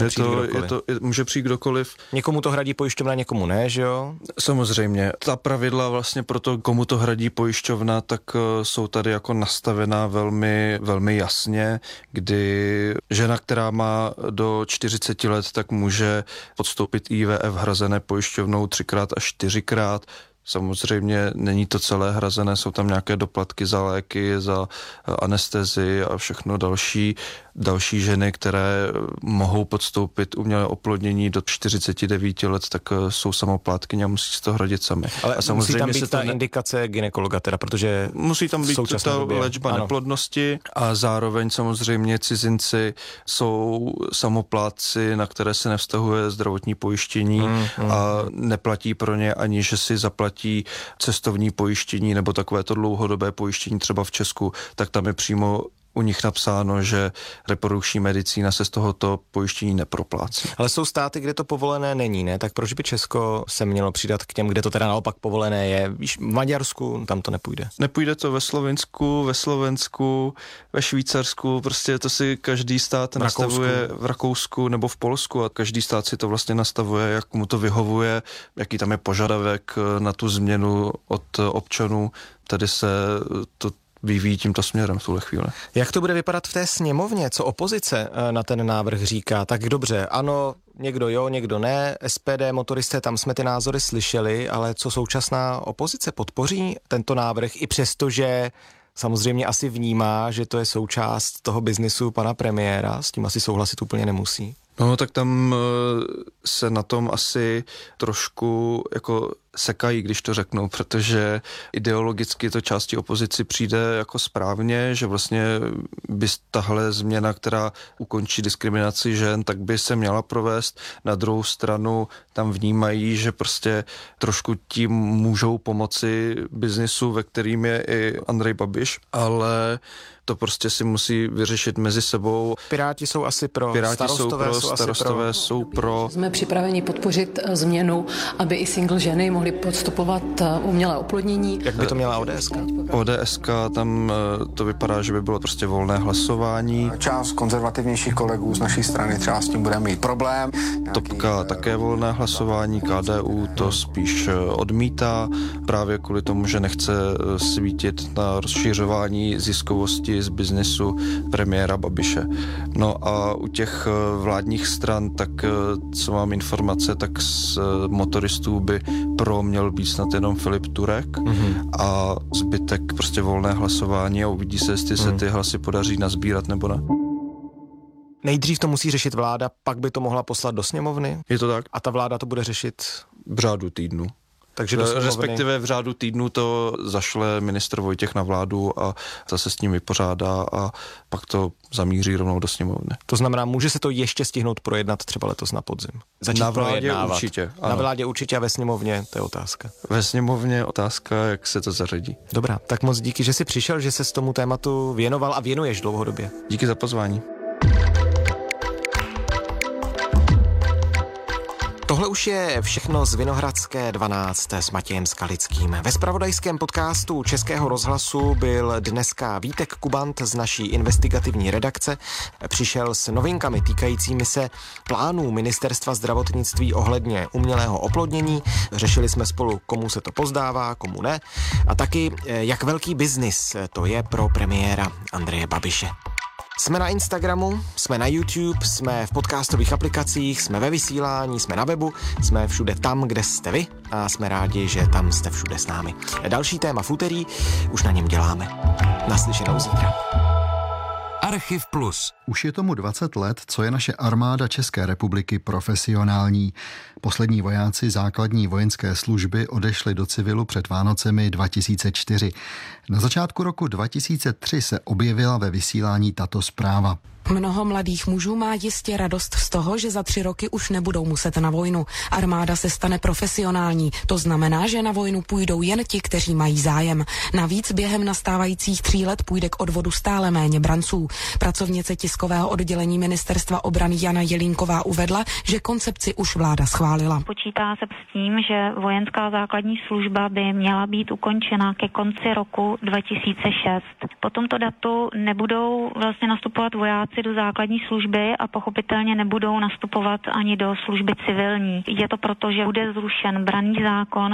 Může přijít kdokoliv. Někomu to hradí pojišťovna, někomu ne, že jo? Samozřejmě. Ta pravidla vlastně pro to, komu to hradí pojišťovna, tak jsou tady jako nastavená velmi, velmi jasně, kdy žena, která má do 40 let, tak může podstoupit IVF hrazené pojišťovnou 3x až 4x. Samozřejmě není to celé hrazené, jsou tam nějaké doplatky za léky, za anestezii a všechno další ženy, které mohou podstoupit umělé oplodnění do 49 let, tak jsou samoplátkyně a musí si to hradit sami. Ale a samozřejmě musí tam být ta indikace gynekologa teda, protože musí tam být ta léčba neplodnosti a zároveň samozřejmě cizinci jsou samoplátci, na které se nevztahuje zdravotní pojištění a neplatí pro ně ani, že si zaplatí cestovní pojištění nebo takovéto dlouhodobé pojištění třeba v Česku, tak tam je přímo u nich napsáno, že reprodukční medicína se z tohoto pojištění neproplácí. Ale jsou státy, kde to povolené není, ne? Tak proč by Česko se mělo přidat k těm, kde to teda naopak povolené je? Víš, v Maďarsku tam to nepůjde. Nepůjde to ve Slovinsku, ve Slovensku, ve Švýcarsku, prostě to si každý stát nastavuje v Rakousku nebo v Polsku a každý stát si to vlastně nastavuje, jak mu to vyhovuje, jaký tam je požadavek na tu změnu od občanů. Tady se to vyvíjí tímto směrem v tuhle chvíli. Jak to bude vypadat v té sněmovně? Co opozice na ten návrh říká? Tak dobře, ano, někdo jo, někdo ne, SPD, motoristé, tam jsme ty názory slyšeli, ale co současná opozice podpoří tento návrh i přesto, že samozřejmě asi vnímá, že to je součást toho biznisu pana premiéra, s tím asi souhlasit úplně nemusí. No, tak tam se na tom asi trošku jako sekají, když to řeknou, protože ideologicky to části opozici přijde jako správně, že vlastně by tahle změna, která ukončí diskriminaci žen, tak by se měla provést. Na druhou stranu tam vnímají, že prostě trošku tím můžou pomoci biznisu, ve kterým je i Andrej Babiš, ale to prostě si musí vyřešit mezi sebou. Piráti jsou asi pro, starostové jsou pro. Jsme připraveni podpořit změnu, aby i single ženy mohly podstupovat umělé oplodnění. Jak by to měla ODSka? ODSka, tam to vypadá, že by bylo prostě volné hlasování. Část konzervativnějších kolegů z naší strany třeba s tím bude mít problém. Topka také volné hlasování, KDU to spíš odmítá, právě kvůli tomu, že nechce svítit na rozšiřování ziskovosti z biznesu premiéra Babiše. No a u těch vládních stran, tak co mám informace, tak z motoristů by měl být snad jenom Filip Turek a zbytek prostě volné hlasování a uvidí se, jestli se ty hlasy podaří nazbírat nebo ne. Nejdřív to musí řešit vláda, pak by to mohla poslat do sněmovny? Je to tak. A ta vláda to bude řešit v řádu týdnu. Takže respektive v řádu týdnu to zašle ministr Vojtěch na vládu a zase s ním vypořádá a pak to zamíří rovnou do sněmovny. To znamená, může se to ještě stihnout projednat třeba letos na podzim? Začít na vládě projednávat. Určitě. Ano. Na vládě určitě a ve sněmovně, to je otázka. Ve sněmovně otázka, jak se to zařadí. Dobrá, tak moc díky, že jsi přišel, že se s tomu tématu věnoval a věnuješ dlouhodobě. Díky za pozvání. Tohle už je všechno z Vinohradské 12 s Matějem Skalickým. Ve zpravodajském podcastu Českého rozhlasu byl dneska Vítek Kubant z naší investigativní redakce. Přišel s novinkami týkajícími se plánů Ministerstva zdravotnictví ohledně umělého oplodnění. Řešili jsme spolu, komu se to pozdává, komu ne. A taky, jak velký biznis to je pro premiéra Andreje Babiše. Jsme na Instagramu, jsme na YouTube, jsme v podcastových aplikacích, jsme ve vysílání, jsme na webu, jsme všude tam, kde jste vy a jsme rádi, že tam jste všude s námi. Další téma v úterý, už na něm děláme. Naslyšenou zítra. Archiv Plus. Už je tomu 20 let, co je naše armáda České republiky profesionální. Poslední vojáci základní vojenské služby odešli do civilu před Vánocemi 2004. Na začátku roku 2003 se objevila ve vysílání tato zpráva. Mnoho mladých mužů má jistě radost z toho, že za 3 roky už nebudou muset na vojnu. Armáda se stane profesionální. To znamená, že na vojnu půjdou jen ti, kteří mají zájem. Navíc během nastávajících 3 let půjde k odvodu stále méně branců. Pracovnice tiskového oddělení Ministerstva obrany Jana Jelínková uvedla, že koncepci už vláda schválila. Počítá se s tím, že vojenská základní služba by měla být ukončena ke konci roku 2006. Po tomto datu nebudou vlastně nastupovat vojáci do základní služby a pochopitelně nebudou nastupovat ani do služby civilní. Je to proto, že bude zrušen branný zákon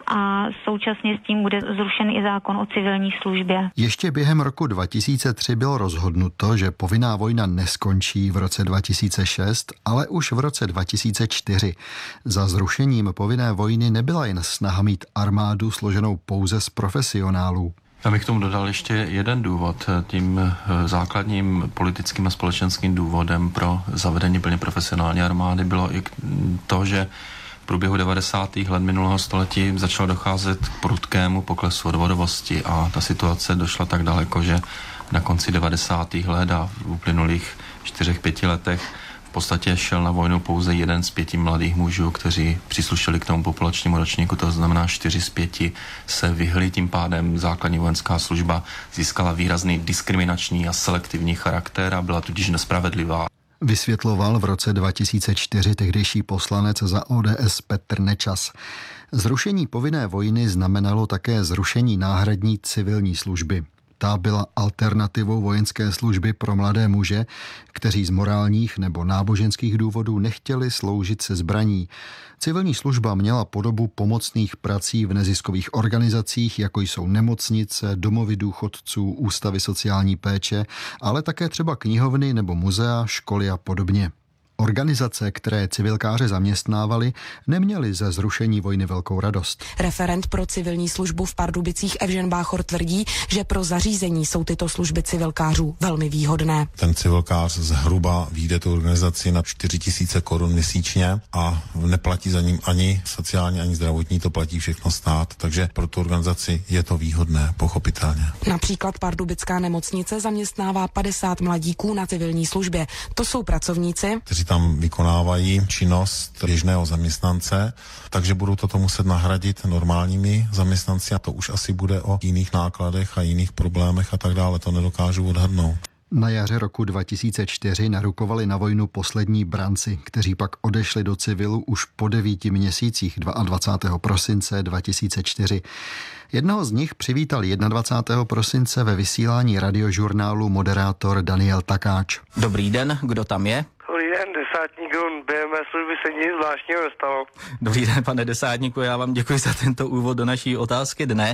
a současně s tím bude zrušen i zákon o civilní službě. Ještě během roku 2003 bylo rozhodnuto, že povinná vojna neskončí v roce 2006, ale už v roce 2004. Za zrušením povinné vojny nebyla jen snaha mít armádu složenou pouze z profesionálů. Já bych k tomu dodal ještě jeden důvod. Tím základním politickým a společenským důvodem pro zavedení plně profesionální armády bylo i to, že v průběhu 90. let minulého století začalo docházet k prudkému poklesu odvodovosti a ta situace došla tak daleko, že na konci 90. let a v uplynulých 4-5 letech v podstatě šel na vojnu pouze 1 z 5 mladých mužů, kteří příslušeli k tomu populačnímu ročníku, to znamená 4 z 5 se vyhli, tím pádem základní vojenská služba získala výrazný diskriminační a selektivní charakter a byla tudíž nespravedlivá. Vysvětloval v roce 2004 tehdejší poslanec za ODS Petr Nečas. Zrušení povinné vojny znamenalo také zrušení náhradní civilní služby. Ta byla alternativou vojenské služby pro mladé muže, kteří z morálních nebo náboženských důvodů nechtěli sloužit se zbraní. Civilní služba měla podobu pomocných prací v neziskových organizacích, jako jsou nemocnice, domovy důchodců, ústavy sociální péče, ale také třeba knihovny nebo muzea, školy a podobně. Organizace, které civilkáře zaměstnávali, neměly ze zrušení vojny velkou radost. Referent pro civilní službu v Pardubicích Evžen Báchor tvrdí, že pro zařízení jsou tyto služby civilkářů velmi výhodné. Ten civilkář zhruba vyjde tu organizaci na 4 000 korun měsíčně a neplatí za ním ani sociální, ani zdravotní, to platí všechno stát, takže pro tu organizaci je to výhodné, pochopitelně. Například Pardubická nemocnice zaměstnává 50 mladíků na civilní službě. To jsou pracovníci, kteří tam vykonávají činnost běžného zaměstnance, takže budou toto muset nahradit normálními zaměstnanci a to už asi bude o jiných nákladech a jiných problémech a tak dále, to nedokážu odhadnout. Na jaře roku 2004 narukovali na vojnu poslední branci, kteří pak odešli do civilu už po 9 měsících 22. prosince 2004. Jednoho z nich přivítal 21. prosince ve vysílání radiožurnálu moderátor Daniel Takáč. Dobrý den, kdo tam je? Dobrý den, desátník, během mé služby se nic zvláštního nestalo. Dobrý den, pane desátníku, já vám děkuji za tento úvod do naší otázky dne.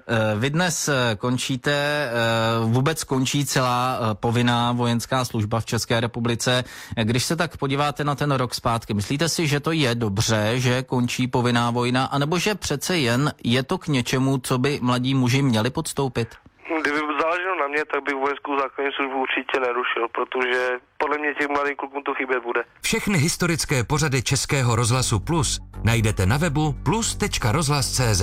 Vy dnes končíte, vůbec končí celá povinná vojenská služba v České republice. Když se tak podíváte na ten rok zpátky, myslíte si, že to je dobře, že končí povinná vojna, anebo že přece jen je to k něčemu, co by mladí muži měli podstoupit? Kdyby záleželo na mě, tak bych vojenskou základní službu určitě nerušil, protože podle mě těch mladých kluků to chybět bude. Všechny historické pořady Českého rozhlasu Plus najdete na webu plus.rozhlas.cz.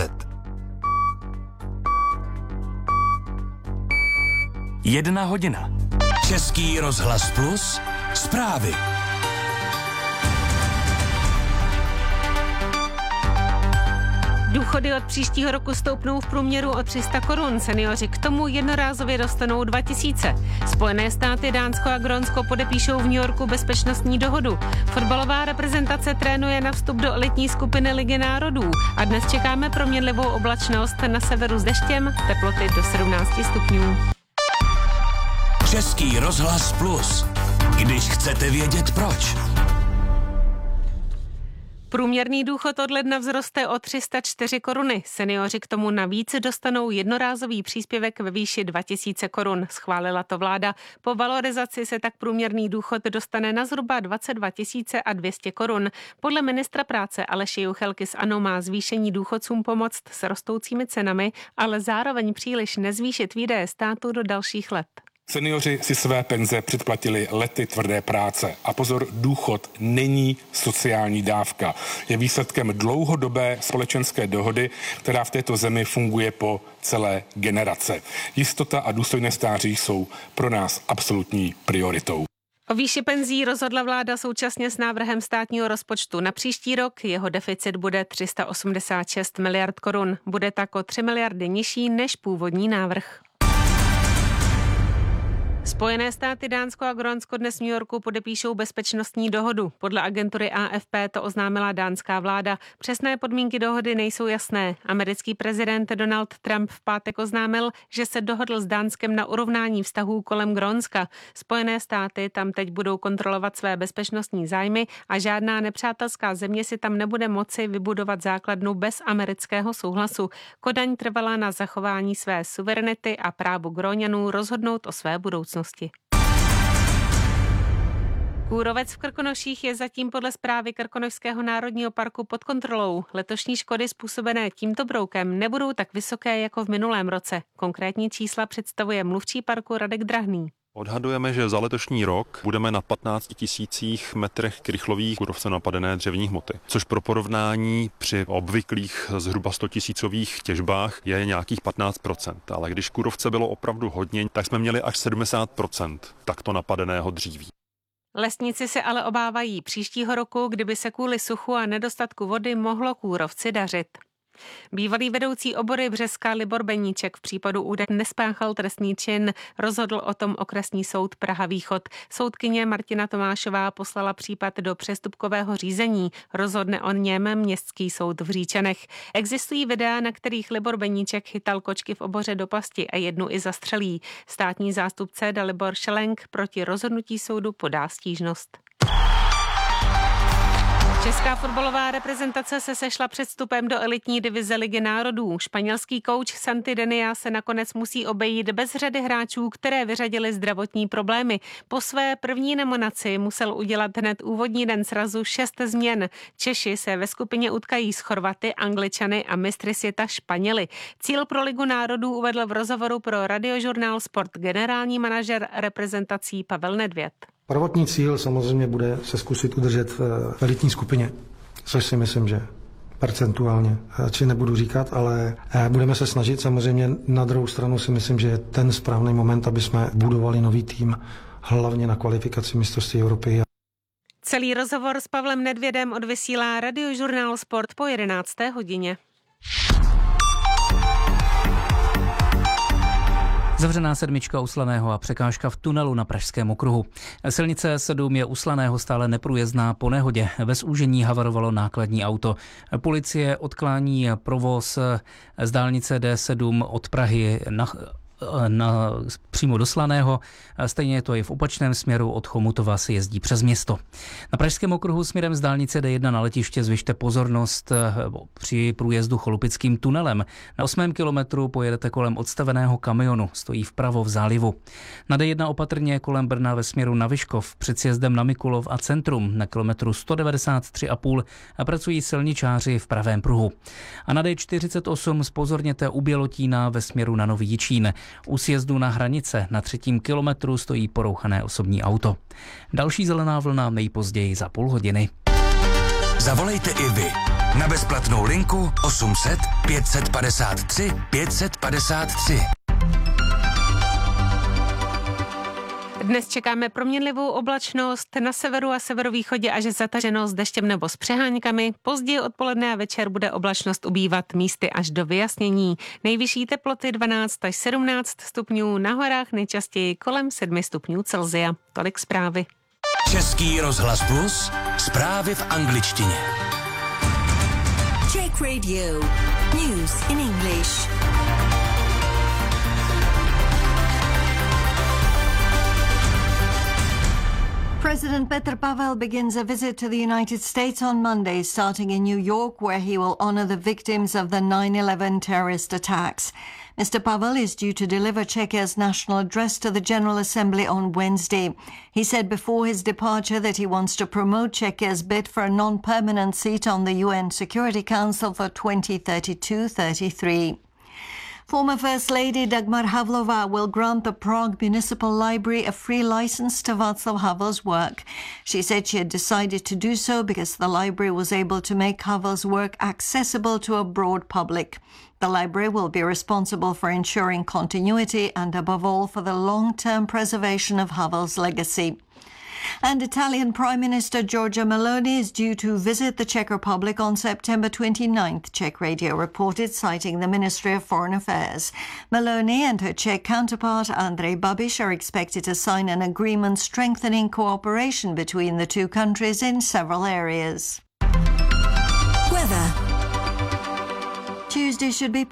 1 hodina. Český rozhlas Plus. Zprávy. Důchody od příštího roku stoupnou v průměru o 300 korun. Seniori k tomu jednorázově dostanou 2000. Spojené státy, Dánsko a Grónsko podepíšou v New Yorku bezpečnostní dohodu. Fotbalová reprezentace trénuje na vstup do elitní skupiny Ligy národů. A dnes čekáme proměnlivou oblačnost, na severu s deštěm, teploty do 17 stupňů. Český rozhlas Plus. Když chcete vědět proč. Průměrný důchod od ledna vzroste o 304 koruny. Seniori k tomu navíc dostanou jednorázový příspěvek ve výši 2000 korun. Schválila to vláda. Po valorizaci se tak průměrný důchod dostane na zhruba 22 200 korun. Podle ministra práce Aleše Juchelky z ANO má zvýšení důchodcům pomoct s rostoucími cenami, ale zároveň příliš nezvýšit výdaje státu do dalších let. Seniori si své penze předplatili lety tvrdé práce. A pozor, důchod není sociální dávka. Je výsledkem dlouhodobé společenské dohody, která v této zemi funguje po celé generace. Jistota a důstojné stáří jsou pro nás absolutní prioritou. O výši penzí rozhodla vláda současně s návrhem státního rozpočtu na příští rok. Jeho deficit bude 386 miliard korun. Bude tak o 3 miliardy nižší než původní návrh. Spojené státy, Dánsko a Grónsko dnes v New Yorku podepíšou bezpečnostní dohodu. Podle agentury AFP to oznámila dánská vláda. Přesné podmínky dohody nejsou jasné. Americký prezident Donald Trump v pátek oznámil, že se dohodl s Dánskem na urovnání vztahů kolem Grónska. Spojené státy tam teď budou kontrolovat své bezpečnostní zájmy a žádná nepřátelská země si tam nebude moci vybudovat základnu bez amerického souhlasu. Kodaň trvala na zachování své suverenity a právu Gróňanů rozhodnout o své budoucnosti. Kůrovec v Krkonoších je zatím podle zprávy Krkonošského národního parku pod kontrolou. Letošní škody způsobené tímto broukem nebudou tak vysoké jako v minulém roce. Konkrétní čísla představuje mluvčí parku Radek Drahný. Odhadujeme, že za letošní rok budeme na 15 000 metrech krychlových kůrovcem napadené dřevní hmoty, což pro porovnání při obvyklých zhruba 100 000 těžbách je nějakých 15%. Ale když kůrovce bylo opravdu hodně, tak jsme měli až 70% takto napadeného dříví. Lesníci se ale obávají příštího roku, kdyby se kvůli suchu a nedostatku vody mohlo kůrovci dařit. Bývalý vedoucí obory Břeska Libor Beníček v případu údajně nespáchal trestný čin, rozhodl o tom okresní soud Praha Východ. Soudkyně Martina Tomášová poslala případ do přestupkového řízení, rozhodne o něm městský soud v Říčanech. Existují videa, na kterých Libor Beníček chytal kočky v oboře do pasti a jednu i zastřelí. Státní zástupce Dalibor Šelenk proti rozhodnutí soudu podá stížnost. Česká fotbalová reprezentace se sešla před vstupem do elitní divize Ligy národů. Španělský kouč Santi Denia se nakonec musí obejít bez řady hráčů, které vyřadili zdravotní problémy. Po své první nominaci musel udělat hned úvodní den srazu 6 změn. Češi se ve skupině utkají s Chorvaty, Angličany a mistry světa Španěli. Cíl pro Ligu národů uvedl v rozhovoru pro Radiožurnál Sport generální manažer reprezentací Pavel Nedvěd. Prvotní cíl samozřejmě bude se zkusit udržet v elitní skupině, což si myslím, že percentuálně, či nebudu říkat, ale budeme se snažit. Samozřejmě na druhou stranu si myslím, že je ten správný moment, aby jsme budovali nový tým, hlavně na kvalifikaci mistrovství Evropy. Celý rozhovor s Pavlem Nedvědem odvysílá Radiožurnál Sport po 11. hodině. Zavřená sedmička u Slaného a překážka v tunelu na Pražském okruhu. Silnice 7 je u Slaného stále neprůjezdná po nehodě. Ve zúžení havarovalo nákladní auto. Policie odklání provoz z dálnice D7 od Prahy přímo do Slaného. Stejně je to i v opačném směru, od Chomutova se jezdí přes město. Na Pražském okruhu směrem z dálnice D1 na letiště zvyšte pozornost při průjezdu Cholupickým tunelem. Na 8. kilometru pojedete kolem odstaveného kamionu, stojí vpravo v zálivu. Na D1 opatrně kolem Brna ve směru na Vyškov, před sjezdem na Mikulov a centrum na kilometru 193,5 pracují silničáři v pravém pruhu. A na D48 zpozorněte u Bělotína ve směru na Nový Jičín. U sjezdu na Hranice na 3. kilometru stojí porouchané osobní auto. Další zelená vlna nejpozději za půl hodiny. Zavolejte i vy na bezplatnou linku 800 553 553. Dnes čekáme proměnlivou oblačnost, na severu a severovýchodě až zataženo s deštěm nebo s přeháňkami. Později odpoledne a večer bude oblačnost ubývat, místy až do vyjasnění. Nejvyšší teploty 12 až 17 stupňů, na horách nejčastěji kolem 7 stupňů Celsia. Tolik zprávy. Český rozhlas Plus, zprávy v angličtině. Czech Radio. News in English. President Petr Pavel begins a visit to the United States on Monday, starting in New York, where he will honor the victims of the 9/11 terrorist attacks. Mr. Pavel is due to deliver Czechia's national address to the General Assembly on Wednesday. He said before his departure that he wants to promote Czechia's bid for a non-permanent seat on the UN Security Council for 2032-33. Former First Lady Dagmar Havlová will grant the Prague Municipal Library a free license to Václav Havel's work. She said she had decided to do so because the library was able to make Havel's work accessible to a broad public. The library will be responsible for ensuring continuity and, above all, for the long-term preservation of Havel's legacy. And Italian Prime Minister Giorgia Meloni is due to visit the Czech Republic on September 29th, Czech Radio reported, citing the Ministry of Foreign Affairs. Meloni and her Czech counterpart Andrej Babiš are expected to sign an agreement strengthening cooperation between the two countries in several areas. Weather. Tuesday should be